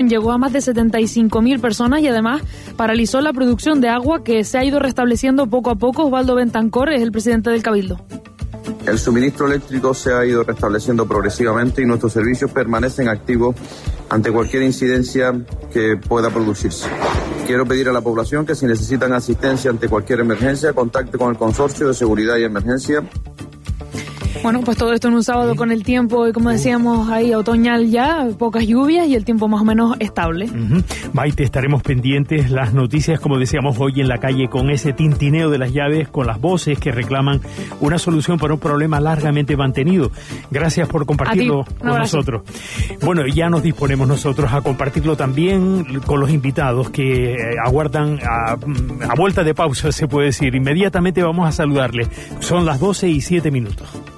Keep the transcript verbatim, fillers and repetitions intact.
llegó a más de setenta y cinco mil personas y además paralizó la producción de agua que se ha ido restableciendo poco a poco. Osvaldo Bentancor es el presidente del Cabildo. El suministro eléctrico se ha ido restableciendo progresivamente y nuestros servicios permanecen activos ante cualquier incidencia que pueda producirse. Quiero pedir a la población que si necesitan asistencia ante cualquier emergencia, contacte con el Consorcio de Seguridad y Emergencia. Bueno, pues todo esto en un sábado con el tiempo, y como decíamos ahí, otoñal ya, pocas lluvias y el tiempo más o menos estable. Uh-huh. Maite, estaremos pendientes las noticias, como decíamos hoy en la calle, con ese tintineo de las llaves, con las voces que reclaman una solución para un problema largamente mantenido. Gracias por compartirlo con nosotros. Bueno, ya nos disponemos nosotros a compartirlo también con los invitados que aguardan a, a vuelta de pausa, se puede decir. Inmediatamente vamos a saludarles. Son las doce y siete minutos.